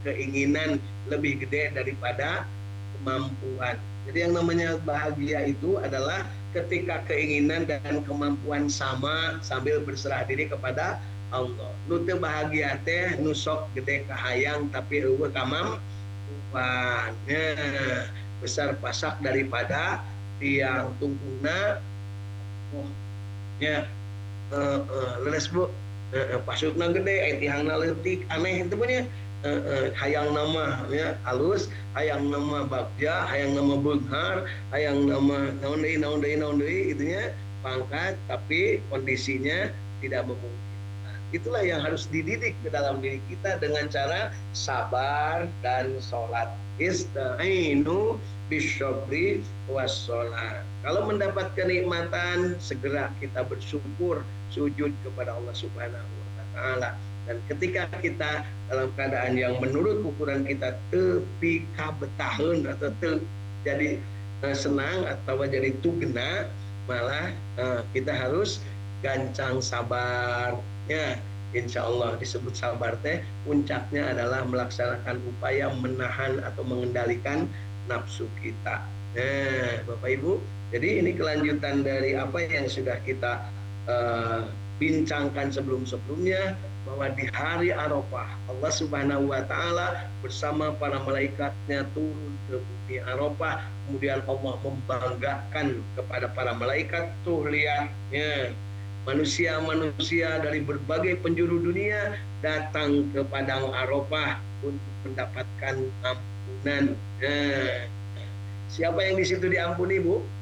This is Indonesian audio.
keinginan lebih gede daripada kemampuan. Jadi yang namanya bahagia itu adalah ketika keinginan dan kemampuan sama sambil berserah diri kepada Allah. Nu teu bahagia teh nu sok gede kahayang tapi eueuh kamampuan. Besar pasak daripada tiang tungkuna. Oh, nya leles Bu. Pasukna gede, tihangna leutik, aneh itu punya. Hayang nama ya halus, hayang nama bagja, hayang nama beunghar, hayang nama naon deui itunya pangkat, tapi kondisinya tidak memungkinkan. Itulah yang harus dididik ke dalam diri kita dengan cara sabar dan sholat. Istainu bisyabri wassalat. Kalau mendapat kenikmatan, segera kita bersyukur, sujud kepada Allah Subhanahu wa taala. Dan ketika kita dalam keadaan yang menurut ukuran kita tepi kabetahun atau jadi senang atau jadi tugena, malah kita harus gancang sabar. Ya, insya Allah disebut sabar teh puncaknya adalah melaksanakan upaya menahan atau mengendalikan nafsu kita. Nah, Bapak Ibu, jadi ini kelanjutan dari apa yang sudah kita bincangkan sebelum-sebelumnya, bahwa di hari Arafah Allah Subhanahu wa taala bersama para malaikatnya turun ke bumi Arafah, kemudian Allah membanggakan kepada para malaikat, tuh lihatnya manusia-manusia dari berbagai penjuru dunia datang ke padang Arafah untuk mendapatkan ampunan. Siapa yang di situ diampuni, Bu?